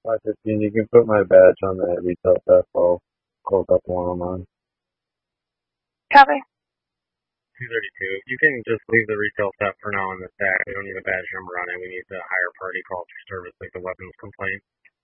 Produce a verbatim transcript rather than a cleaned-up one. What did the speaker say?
five fifteen, you can put my badge on that retail theft. I'll close up one on mine. Copy. two thirty-two. You can just leave the retail theft for now in the stack. We don't need a badge number on it. We need the higher party call for service, like the weapons complaint.